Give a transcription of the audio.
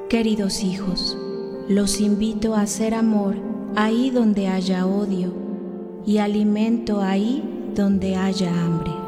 Queridos hijos, los invito a hacer amor ahí donde haya odio y alimento ahí donde haya hambre.